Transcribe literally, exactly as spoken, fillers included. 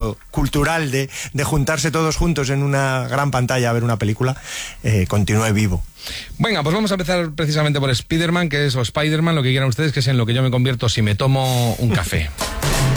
gesto cultural de, de juntarse todos juntos en una gran pantalla a ver una película, eh, continúe vivo. Venga, pues vamos a empezar precisamente por Spider-Man, que es, o Spider-Man, lo que quieran ustedes, que es en lo que yo me convierto si me tomo un café.